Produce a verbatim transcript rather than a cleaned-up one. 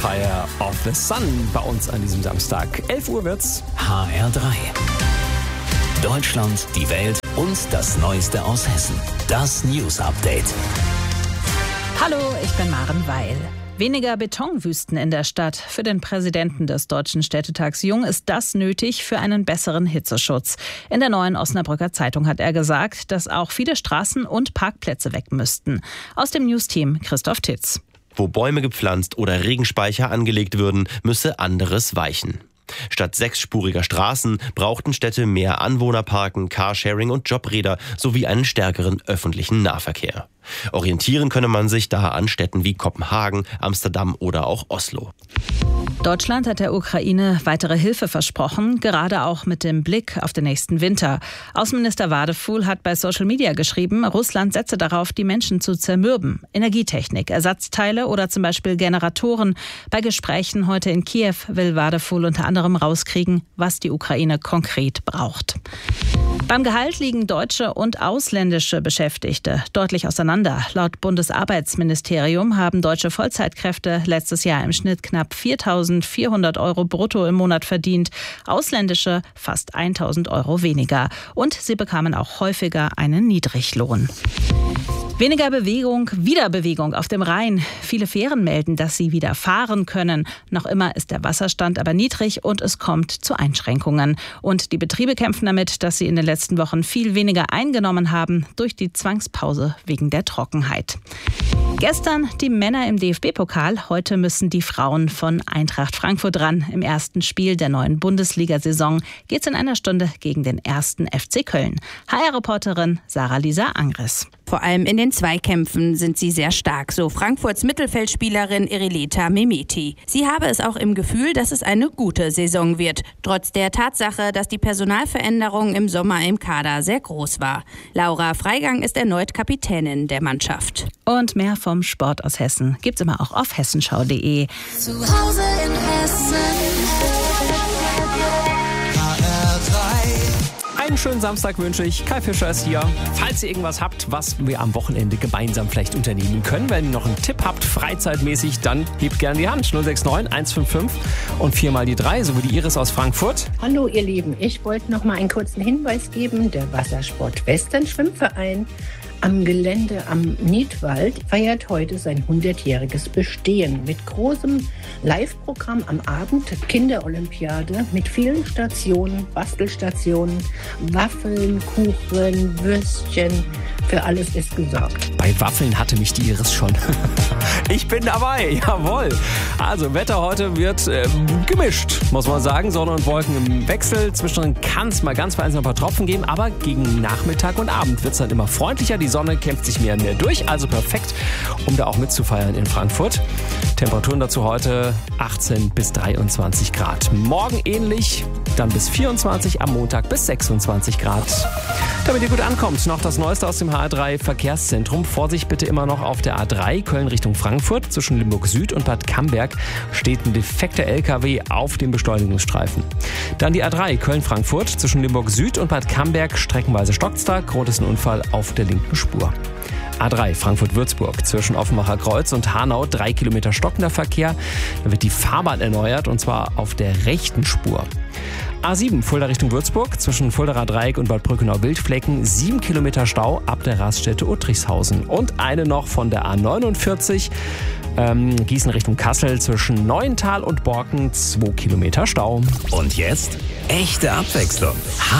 Empire of the Sun bei uns an diesem Samstag. elf Uhr wird's. H R drei. Deutschland, die Welt und das Neueste aus Hessen. Das News Update. Hallo, ich bin Maren Weil. Weniger Betonwüsten in der Stadt. Für den Präsidenten des Deutschen Städtetags Jung ist das nötig für einen besseren Hitzeschutz. In der Neuen Osnabrücker Zeitung hat er gesagt, dass auch viele Straßen und Parkplätze weg müssten. Aus dem News-Team Christoph Titz. Wo Bäume gepflanzt oder Regenspeicher angelegt würden, müsse anderes weichen. Statt sechsspuriger Straßen brauchten Städte mehr Anwohnerparken, Carsharing und Jobräder sowie einen stärkeren öffentlichen Nahverkehr. Orientieren könne man sich da an Städten wie Kopenhagen, Amsterdam oder auch Oslo. Deutschland hat der Ukraine weitere Hilfe versprochen, gerade auch mit dem Blick auf den nächsten Winter. Außenminister Wadefuhl hat bei Social Media geschrieben, Russland setze darauf, die Menschen zu zermürben. Energietechnik, Ersatzteile oder zum Beispiel Generatoren. Bei Gesprächen heute in Kiew will Wadefuhl unter anderem rauskriegen, was die Ukraine konkret braucht. Beim Gehalt liegen deutsche und ausländische Beschäftigte deutlich auseinander. Laut Bundesarbeitsministerium haben deutsche Vollzeitkräfte letztes Jahr im Schnitt knapp viertausendvierhundert Euro brutto im Monat verdient, ausländische fast eintausend Euro weniger. Und sie bekamen auch häufiger einen Niedriglohn. Weniger Bewegung, wieder Bewegung auf dem Rhein. Viele Fähren melden, dass sie wieder fahren können. Noch immer ist der Wasserstand aber niedrig und es kommt zu Einschränkungen. Und die Betriebe kämpfen damit, dass sie in den letzten Wochen viel weniger eingenommen haben durch die Zwangspause wegen der Trockenheit. Gestern die Männer im D F B-Pokal, heute müssen die Frauen von Eintracht Frankfurt ran. Im ersten Spiel der neuen Bundesliga-Saison geht's in einer Stunde gegen den ersten F C Köln. H R-Reporterin Sarah-Lisa Angres. Vor allem in den Zweikämpfen sind sie sehr stark, so Frankfurts Mittelfeldspielerin Irileta Mehmeti. Sie habe es auch im Gefühl, dass es eine gute Saison wird, trotz der Tatsache, dass die Personalveränderung im Sommer im Kader sehr groß war. Laura Freigang ist erneut Kapitänin der Mannschaft. Und mehr vom Sport aus Hessen gibt's immer auch auf hessenschau punkt de. Zu Hause in Hessen. Einen schönen Samstag wünsche ich. Kai Fischer ist hier. Falls ihr irgendwas habt, was wir am Wochenende gemeinsam vielleicht unternehmen können, wenn ihr noch einen Tipp habt, freizeitmäßig, dann hebt gerne die Hand. null sechs neun eins fünf fünf und viermal die drei, so wie die Iris aus Frankfurt. Hallo ihr Lieben, ich wollte noch mal einen kurzen Hinweis geben. Der Wassersport Western Schwimmverein am Gelände am Niedwald feiert heute sein hundertjähriges Bestehen mit großem Live-Programm am Abend, Kinderolympiade mit vielen Stationen, Bastelstationen, Waffeln, Kuchen, Würstchen, für alles ist gesorgt. Bei Waffeln hatte mich die Iris schon. Ich bin dabei, jawohl. Also Wetter heute wird äh, gemischt, muss man sagen. Sonne und Wolken im Wechsel. Zwischendrin kann es mal ganz vereinzelt ein paar Tropfen geben, aber gegen Nachmittag und Abend wird es dann immer freundlicher. Die Sonne kämpft sich mehr und mehr durch, also perfekt, um da auch mitzufeiern in Frankfurt. Temperaturen dazu heute achtzehn bis dreiundzwanzig Grad. Morgen ähnlich, dann bis vierundzwanzig, am Montag bis sechsundzwanzig Grad. Damit ihr gut ankommt, noch das Neueste aus dem H R drei Verkehrszentrum. Vorsicht bitte immer noch auf der A drei, Köln Richtung Frankfurt. Zwischen Limburg Süd und Bad Camberg steht ein defekter L K W auf dem Beschleunigungsstreifen. Dann die A drei, Köln-Frankfurt. Zwischen Limburg Süd und Bad Camberg streckenweise Stockstag. Rot ist ein Unfall auf der linken Spur. A drei, Frankfurt-Würzburg. Zwischen Offenbacher Kreuz und Hanau drei Kilometer stockender Verkehr. Da wird die Fahrbahn erneuert und zwar auf der rechten Spur. A sieben, Fulda Richtung Würzburg, zwischen Fuldaer Dreieck und Bad Brückenau-Wildflecken, sieben Kilometer Stau ab der Raststätte Uttrichshausen. Und eine noch von der A neunundvierzig, ähm, Gießen Richtung Kassel, zwischen Neuental und Borken, zwei Kilometer Stau. Und jetzt echte Abwechslung.